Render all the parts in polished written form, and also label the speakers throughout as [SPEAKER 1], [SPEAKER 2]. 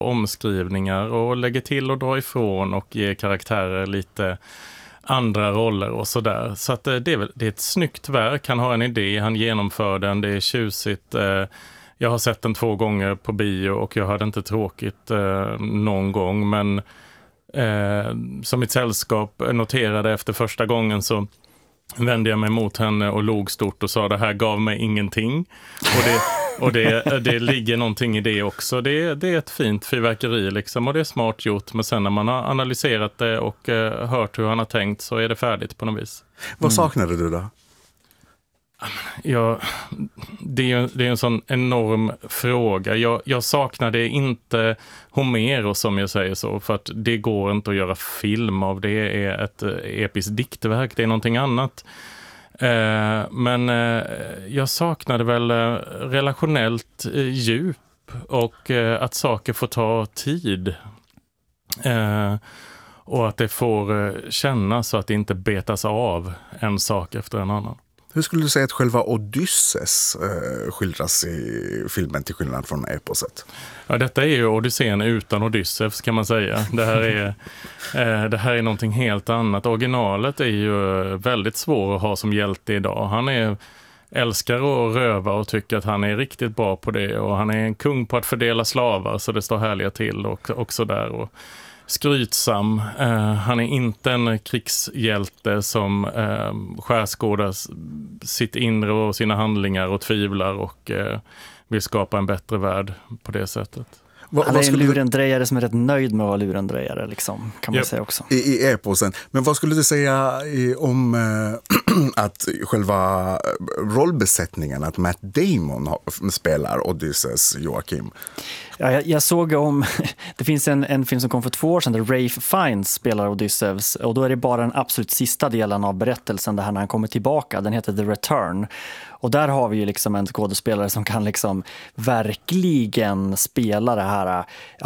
[SPEAKER 1] omskrivningar och lägger till och drar ifrån och ger karaktärer lite andra roller och sådär. Så att det är ett snyggt verk. Han har en idé, han genomför den, det är tjusigt. Jag har sett den 2 gånger på bio och jag hade inte tråkigt någon gång. Men som mitt sällskap noterade efter första gången så vände jag mig mot henne och log stort och sa det här gav mig ingenting. Och det ligger någonting i det också. Det är ett fint fyrverkeri liksom, och det är smart gjort. Men sen när man har analyserat det och hört hur han har tänkt så är det färdigt på något vis.
[SPEAKER 2] Vad saknade du då?
[SPEAKER 1] Ja, det är en sån enorm fråga. Jag saknade inte Homero, som jag säger så, för att det går inte att göra film av. Det är ett episkt diktverk, det är någonting annat. Men jag saknade väl relationellt djup och att saker får ta tid. Och att det får kännas så att det inte betas av en sak efter en annan.
[SPEAKER 2] Hur skulle du säga att själva Odysseus skildras i filmen till skillnad från eposet?
[SPEAKER 1] Ja, detta är ju Odysseen utan Odysseus kan man säga. Det här är någonting helt annat. Originalet är ju väldigt svår att ha som hjälte idag. Han älskar att röva och tycker att han är riktigt bra på det. Och han är en kung på att fördela slavar så det står härliga till och sådär. Och skrytsam. Han är inte en krigshjälte som skärskådar sitt inre och sina handlingar och tvivlar och vill skapa en bättre värld på det sättet.
[SPEAKER 3] Han är en lurendrejare som är rätt nöjd med att vara lurendrejare, liksom, kan man säga också.
[SPEAKER 2] I eposen. Men vad skulle du säga om att själva rollbesättningen, att Matt Damon spelar Odysseus, Joakim?
[SPEAKER 3] Ja, jag såg det finns en film som kom för 2 år sedan där Ralph Fiennes spelar Odysseus, och då är det bara den absolut sista delen av berättelsen, det här när han kommer tillbaka. Den heter The Return. Och där har vi ju liksom en skådespelare som kan liksom verkligen spela det här,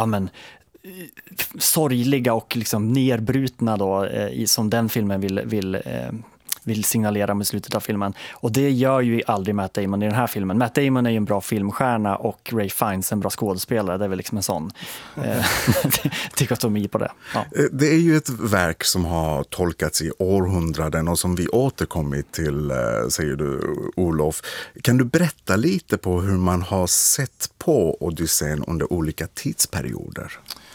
[SPEAKER 3] sorgliga och liksom nerbrutna då, som den filmen vill signalera med slutet av filmen. Och det gör ju aldrig Matt Damon i den här filmen. Matt Damon är ju en bra filmstjärna och Ralph Fiennes en bra skådespelare. Det är väl liksom en sån dikotomi på det. Ja.
[SPEAKER 2] Det är ju ett verk som har tolkats i århundraden och som vi återkommit till, säger du, Olof. Kan du berätta lite på hur man har sett på Odysseen under olika tidsperioder?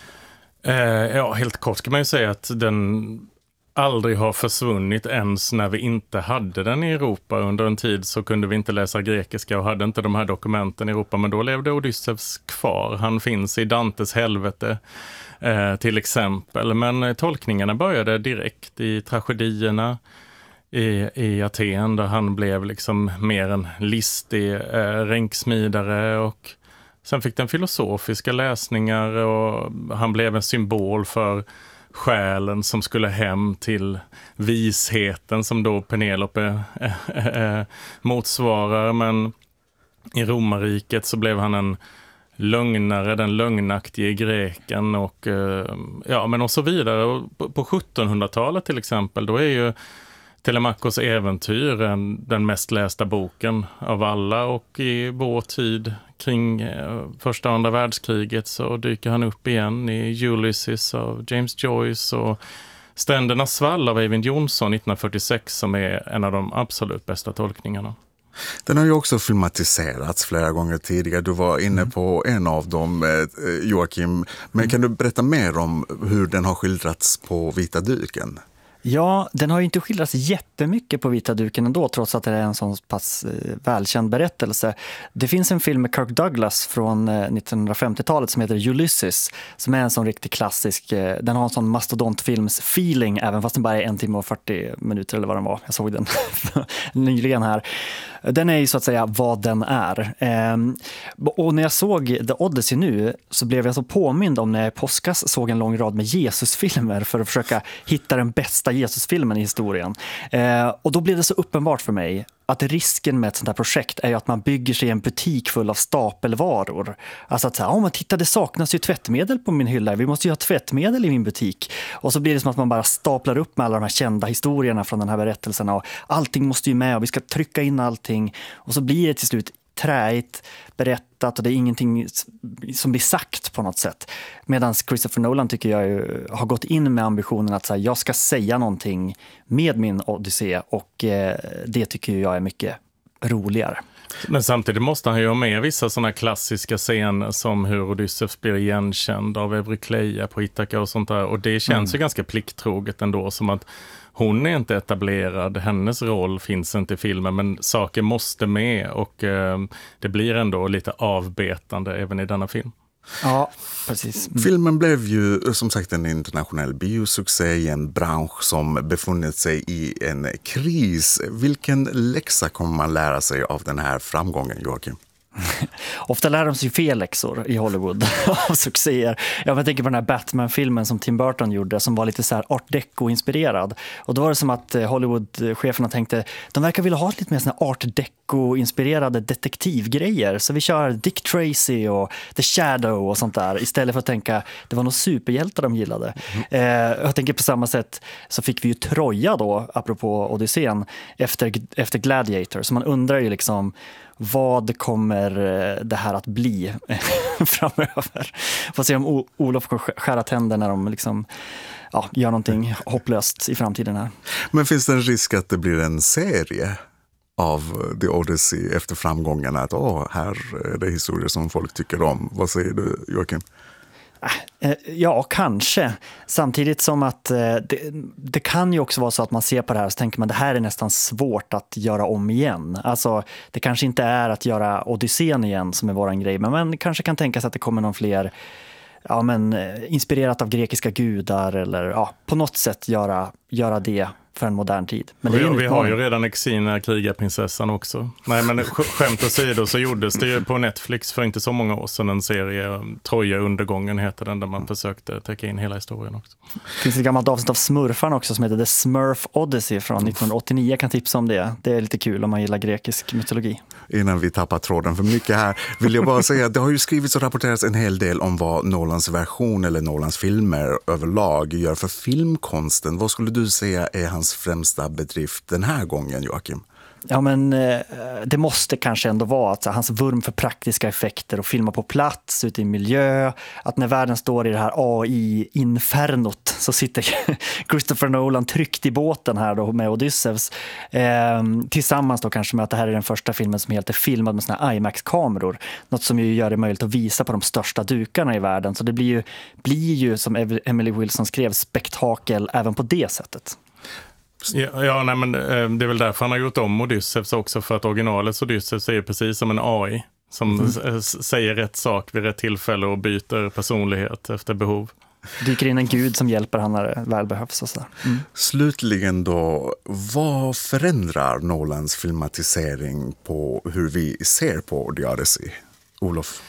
[SPEAKER 1] Ja, helt kort kan man ju säga att den aldrig har försvunnit ens när vi inte hade den i Europa. Under en tid så kunde vi inte läsa grekiska och hade inte de här dokumenten i Europa, men då levde Odysseus kvar. Han finns i Dantes helvete till exempel, men tolkningarna började direkt i tragedierna i Aten, där han blev liksom mer en listig ränksmidare, och sen fick den filosofiska läsningar och han blev en symbol för själen som skulle hem till visheten som då Penelope motsvarar. Men i romarriket så blev han en lögnare, den lögnaktige greken och men och så vidare. Och på 1700-talet till exempel, då är ju Telemachos äventyr den mest lästa boken av alla, och i vår tid kring första och andra världskriget så dyker han upp igen i Ulysses av James Joyce och Strändernas svall av Eyvind Johnson 1946, som är en av de absolut bästa tolkningarna.
[SPEAKER 2] Den har ju också filmatiserats flera gånger tidigare. Du var inne på en av dem, Joakim. Men kan du berätta mer om hur den har skildrats på vita duken?
[SPEAKER 3] Ja, den har ju inte skildrats jättemycket på vita duken ändå, trots att det är en sån pass välkänd berättelse. Det finns en film med Kirk Douglas från 1950-talet som heter Ulysses, som är en sån riktigt klassisk, den har en sån mastodontfilms-feeling, även fast den bara är 1 timme och 40 minuter eller vad den var. Jag såg den nyligen här. Den är ju så att säga vad den är. Och när jag såg The Odyssey nu så blev jag så påmind om när jag i påskas såg en lång rad med Jesusfilmer för att försöka hitta den bästa Jesusfilmen i historien. Och då blev det så uppenbart för mig att risken med ett sånt här projekt är ju att man bygger sig en butik full av stapelvaror. Alltså att säga, men titta, det saknas ju tvättmedel på min hylla. Vi måste ju ha tvättmedel i min butik. Och så blir det som att man bara staplar upp med alla de här kända historierna från den här berättelsen. Och allting måste ju med och vi ska trycka in allting. Och så blir det till slut träigt berättat och det är ingenting som blir sagt på något sätt. Medan Christopher Nolan tycker jag har gått in med ambitionen att så här, jag ska säga någonting med min Odyssey och det tycker jag är mycket roligare.
[SPEAKER 1] Men samtidigt måste han ju ha med vissa sådana klassiska scener som hur Odysseus blir igenkänd av Eurykleia på Ithaka och sånt där. Och det känns ju ganska plikttroget ändå, som att hon är inte etablerad, hennes roll finns inte i filmen, men saker måste med och det blir ändå lite avbetande även i denna film.
[SPEAKER 3] Ja, precis.
[SPEAKER 2] Filmen blev ju som sagt en internationell biosuccé i en bransch som befunnit sig i en kris. Vilken läxa kommer man lära sig av den här framgången, Joakim?
[SPEAKER 3] Ofta lär de sig fel läxor i Hollywood av succéer. Jag tänker på den här Batman-filmen som Tim Burton gjorde som var lite så här art deco-inspirerad. Och då var det som att Hollywood-cheferna tänkte de verkar vilja ha lite mer såna art deco-inspirerade detektivgrejer. Så vi kör Dick Tracy och The Shadow och sånt där istället för att tänka det var någon superhjältar de gillade. Jag tänker på samma sätt så fick vi ju Troja då, apropå Odysseen, efter Gladiator. Så man undrar ju liksom vad kommer det här att bli framöver? Får se om Olof kan skära tänder när de liksom, gör någonting hopplöst i framtiden här.
[SPEAKER 2] Men finns det en risk att det blir en serie av The Odyssey efter framgången? Att här är det historier som folk tycker om. Vad säger du, Joakim?
[SPEAKER 3] Ja, kanske. Samtidigt som att det kan ju också vara så att man ser på det här och så tänker man det här är nästan svårt att göra om igen. Alltså det kanske inte är att göra Odysseen igen som är våran grej, men man kanske kan tänka sig att det kommer någon fler inspirerat av grekiska gudar eller på något sätt göra det för en modern tid. Men
[SPEAKER 1] vi har ju redan Xena, krigarprinsessan också. Nej, men skämt åsido så gjordes det ju på Netflix för inte så många år sedan en serie, Troja undergången heter den, där man försökte täcka in hela historien också.
[SPEAKER 3] Det finns ett gammalt avsnitt av Smurfarna också som heter The Smurf Odyssey från 1989. Jag kan tipsa om det. Det är lite kul om man gillar grekisk mytologi.
[SPEAKER 2] Innan vi tappar tråden för mycket här vill jag bara säga att det har ju skrivits och rapporterats en hel del om vad Nolans version eller Nolans filmer överlag gör för filmkonsten. Vad skulle du säga är hans främsta bedrift den här gången, Joakim?
[SPEAKER 3] Ja, men det måste kanske ändå vara att hans vurm för praktiska effekter och filma på plats, ute i miljö, att när världen står i det här AI-infernot så sitter Christopher Nolan tryckt i båten här då med Odysseus tillsammans då kanske med att det här är den första filmen som helt är filmad med såna här IMAX-kameror, något som ju gör det möjligt att visa på de största dukarna i världen, så det blir ju som Emily Wilson skrev, spektakel även på det sättet.
[SPEAKER 1] Ja, nej, men det är väl därför han har gjort om Odysseus också, för att originalets Odysseus är precis som en AI som säger rätt sak vid rätt tillfälle och byter personlighet efter behov.
[SPEAKER 3] Dyker in en gud som hjälper han när det väl behövs och så.
[SPEAKER 2] Slutligen då, vad förändrar Nolans filmatisering på hur vi ser på The Odyssey? Olof?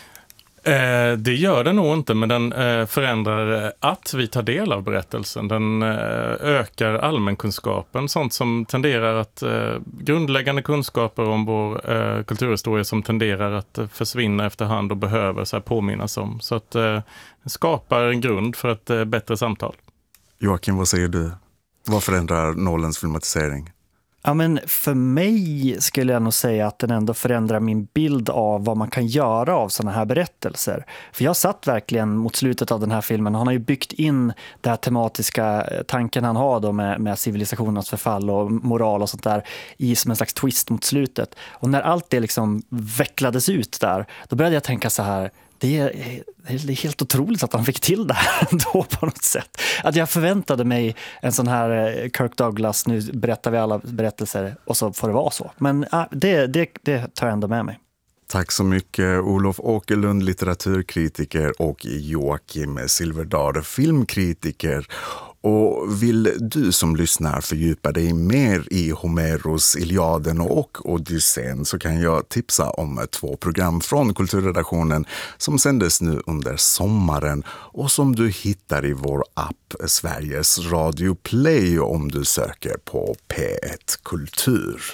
[SPEAKER 1] Det gör den nog inte, men den förändrar att vi tar del av berättelsen. Den ökar allmänkunskapen, sånt som tenderar att grundläggande kunskaper om vår kulturhistoria som tenderar att försvinna efterhand och behöver så här påminnas om. Så att det skapar en grund för ett bättre samtal.
[SPEAKER 2] Joakim, vad säger du? Vad förändrar Nolans filmatisering?
[SPEAKER 3] Ja, men för mig skulle jag nog säga att den ändå förändrar min bild av vad man kan göra av såna här berättelser. För jag satt verkligen mot slutet av den här filmen. Han har ju byggt in den här tematiska tanken han har då med civilisationens förfall och moral och sånt där i som en slags twist mot slutet. Och när allt det liksom vecklades ut där, då började jag tänka så här: det är helt otroligt att han fick till det här ändå på något sätt. Att jag förväntade mig en sån här Kirk Douglas, nu berättar vi alla berättelser och så får det vara så. Men det tar jag ändå med mig.
[SPEAKER 2] Tack så mycket Olof Åkerlund, litteraturkritiker, och Joakim Silverdal, filmkritiker. Och vill du som lyssnar fördjupa dig mer i Homeros Iliaden och Odysseen, så kan jag tipsa om 2 program från Kulturredaktionen som sändes nu under sommaren och som du hittar i vår app Sveriges Radio Play om du söker på P1 Kultur.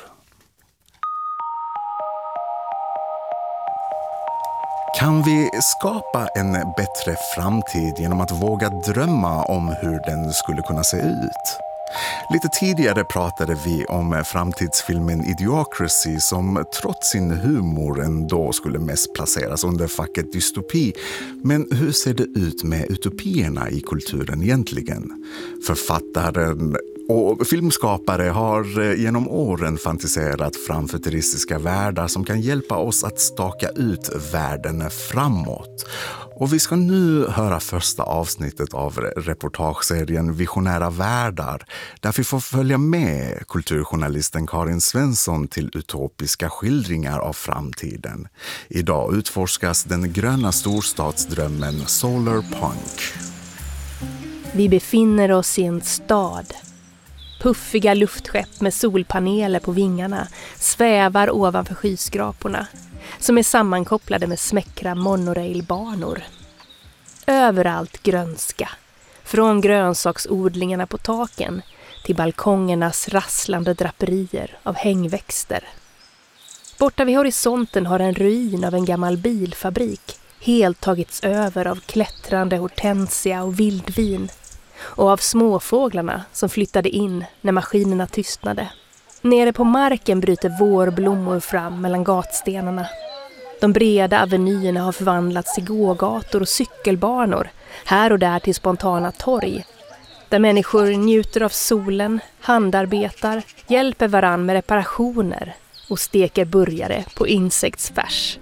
[SPEAKER 2] Kan vi skapa en bättre framtid genom att våga drömma om hur den skulle kunna se ut? Lite tidigare pratade vi om framtidsfilmen Idiocracy som trots sin humor ändå skulle mest placeras under facket dystopi. Men hur ser det ut med utopierna i kulturen egentligen? Författaren och filmskapare har genom åren fantiserat fram futuristiska världar som kan hjälpa oss att staka ut världen framåt. Och vi ska nu höra första avsnittet av reportageserien Visionära världar, där vi får följa med kulturjournalisten Karin Svensson till utopiska skildringar av framtiden. Idag utforskas den gröna storstadsdrömmen Solarpunk.
[SPEAKER 4] Vi befinner oss i en stad. Puffiga luftskepp med solpaneler på vingarna svävar ovanför skyskraporna, som är sammankopplade med smäckra monorailbanor. Överallt grönska, från grönsaksodlingarna på taken till balkongernas rasslande draperier av hängväxter. Borta vid horisonten har en ruin av en gammal bilfabrik helt tagits över av klättrande hortensia och vildvin och av småfåglarna som flyttade in när maskinerna tystnade. Nere på marken bryter vårblommor fram mellan gatstenarna. De breda avenyerna har förvandlats till gågator och cykelbanor, här och där till spontana torg, där människor njuter av solen, handarbetar, hjälper varann med reparationer och steker burgare på insektsfärs.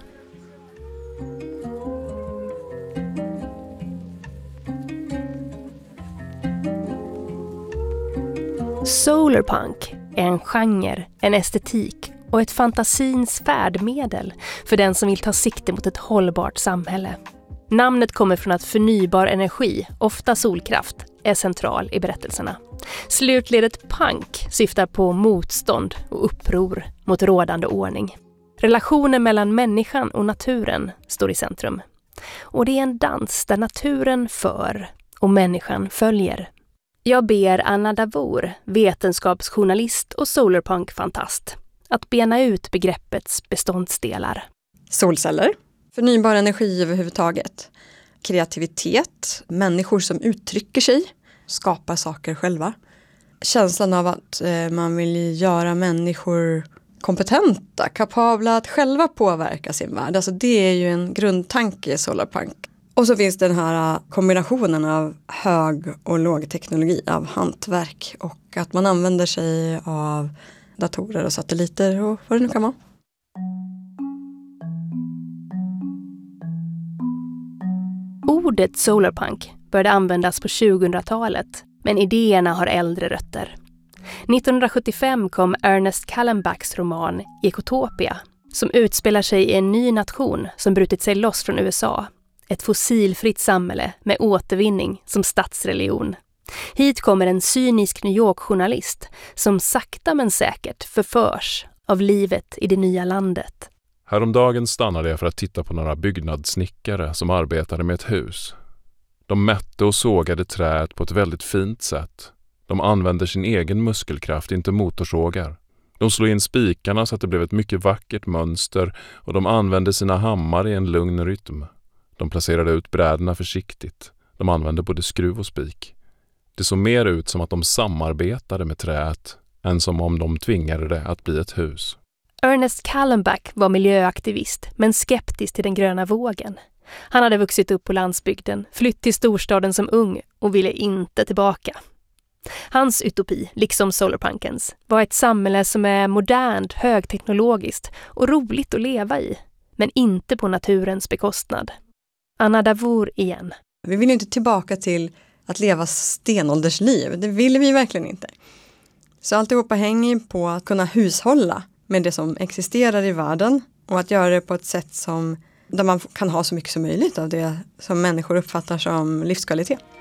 [SPEAKER 4] Solarpunk är en genre, en estetik och ett fantasins färdmedel för den som vill ta sikte mot ett hållbart samhälle. Namnet kommer från att förnybar energi, ofta solkraft, är central i berättelserna. Slutledet punk syftar på motstånd och uppror mot rådande ordning. Relationen mellan människan och naturen står i centrum. Och det är en dans där naturen för och människan följer. Jag ber Anna Davour, vetenskapsjournalist och solarpunk-fantast, att bena ut begreppets beståndsdelar.
[SPEAKER 5] Solceller, förnybar energi överhuvudtaget, kreativitet, människor som uttrycker sig, skapar saker själva. Känslan av att man vill göra människor kompetenta, kapabla att själva påverka sin värld. Alltså det är ju en grundtanke i solarpunk. Och så finns den här kombinationen av hög och låg teknologi, av hantverk och att man använder sig av datorer och satelliter och vad det nu kan vara.
[SPEAKER 4] Ordet solarpunk började användas på 2000-talet, men idéerna har äldre rötter. 1975 kom Ernest Callenbachs roman Ecotopia, som utspelar sig i en ny nation som brutit sig loss från USA. Ett fossilfritt samhälle med återvinning som statsreligion. Hit kommer en cynisk New York-journalist som sakta men säkert förförs av livet i det nya landet.
[SPEAKER 6] Häromdagen stannade jag för att titta på några byggnadssnickare som arbetade med ett hus. De mätte och sågade träet på ett väldigt fint sätt. De använder sin egen muskelkraft, inte motorsågar. De slår in spikarna så att det blev ett mycket vackert mönster och de använde sina hammare i en lugn rytm. De placerade ut bräderna försiktigt. De använde både skruv och spik. Det såg mer ut som att de samarbetade med träet än som om de tvingade det att bli ett hus.
[SPEAKER 4] Ernest Callenbach var miljöaktivist men skeptisk till den gröna vågen. Han hade vuxit upp på landsbygden, flytt till storstaden som ung och ville inte tillbaka. Hans utopi, liksom solarpunkens, var ett samhälle som är modernt, högteknologiskt och roligt att leva i, men inte på naturens bekostnad. Anna Davour igen.
[SPEAKER 5] Vi vill inte tillbaka till att leva stenåldersliv. Det vill vi verkligen inte. Så alltihopa hänger på att kunna hushålla med det som existerar i världen och att göra det på ett sätt där man kan ha så mycket som möjligt av det som människor uppfattar som livskvalitet.